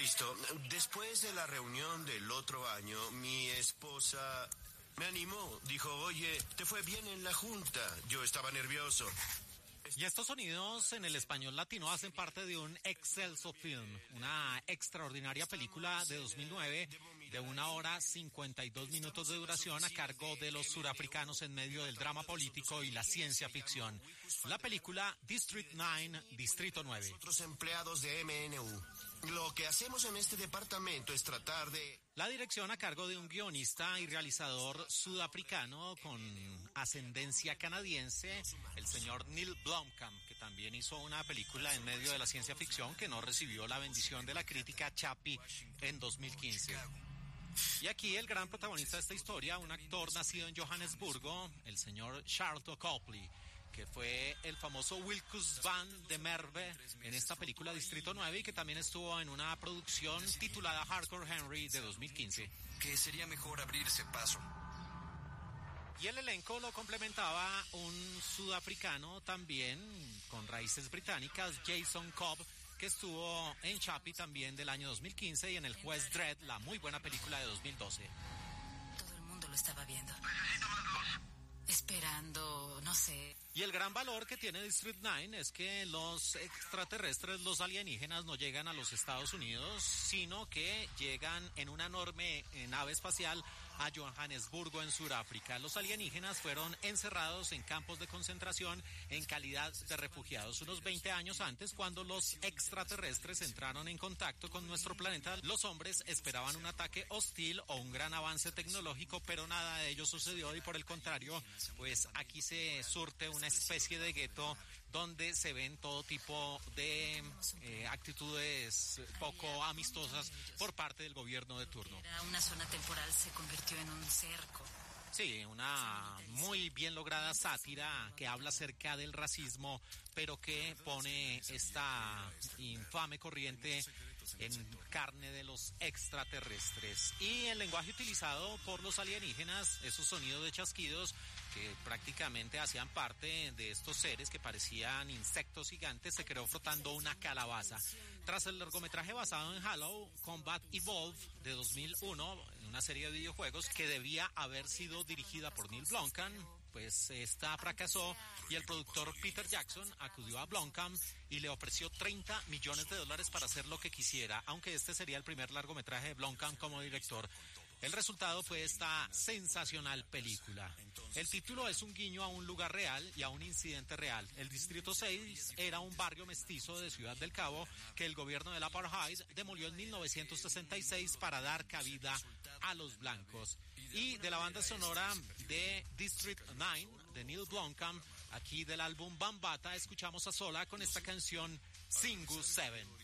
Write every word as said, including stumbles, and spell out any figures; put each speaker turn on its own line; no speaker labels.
Listo. Después de la reunión del otro año, mi esposa me animó. Dijo, oye, te fue bien en la junta. Yo estaba nervioso.
Y estos sonidos en el español latino hacen parte de un excelso film, una extraordinaria película de dos mil nueve de una hora cincuenta y dos minutos de duración a cargo de los surafricanos en medio del drama político y la ciencia ficción. La película District nueve, Distrito nueve.
Otros empleados de M N U. Lo que hacemos en este departamento es tratar de...
La dirección a cargo de un guionista y realizador sudafricano con ascendencia canadiense, el señor Neil Blomkamp, que también hizo una película en medio de la ciencia ficción que no recibió la bendición de la crítica Chappie en dos mil quince. Y aquí el gran protagonista de esta historia, un actor nacido en Johannesburgo, el señor Charlton Copley, que fue el famoso Wilkus van de Merwe en esta película Distrito nueve y que también estuvo en una producción titulada Hardcore Henry de dos mil quince.
Que sería mejor abrirse paso.
Y el elenco lo complementaba un sudafricano también con raíces británicas, Jason Cobb, que estuvo en Chappie también del año dos mil quince y en El Juez Dredd, la muy buena película de dos mil doce.
Todo el mundo lo estaba viendo.
Necesito más luz.
Esperando, no sé.
Y el gran valor que tiene District nueve es que los extraterrestres, los alienígenas, no llegan a los Estados Unidos, sino que llegan en una enorme nave espacial a Johannesburgo, en Sudáfrica. Los alienígenas fueron encerrados en campos de concentración en calidad de refugiados. Unos veinte años antes, cuando los extraterrestres entraron en contacto con nuestro planeta, los hombres esperaban un ataque hostil o un gran avance tecnológico, pero nada de ello sucedió y por el contrario, pues aquí se surte una especie de gueto donde se ven todo tipo de eh, actitudes poco amistosas por parte del gobierno de turno.
Era una zona temporal, se convirtió en un cerco.
Sí, una muy bien lograda sátira que habla acerca del racismo, pero que pone esta infame corriente en carne de los extraterrestres. Y el lenguaje utilizado por los alienígenas, esos sonidos de chasquidos que prácticamente hacían parte de estos seres que parecían insectos gigantes, se creó frotando una calabaza. Tras el largometraje basado en Halo Combat Evolved de dos mil uno, en una serie de videojuegos que debía haber sido dirigida por Neil Blomkamp, pues esta fracasó y el productor Peter Jackson acudió a Blomkamp y le ofreció treinta millones de dólares para hacer lo que quisiera, aunque este sería el primer largometraje de Blomkamp como director. El resultado fue esta sensacional película. El título es un guiño a un lugar real y a un incidente real. El Distrito seis era un barrio mestizo de Ciudad del Cabo que el gobierno del apartheid demolió en mil novecientos sesenta y seis para dar cabida a los blancos. Y de la banda sonora de District nueve de Neil Blomkamp, aquí del álbum Bambata, escuchamos a Sola con esta canción Singu siete.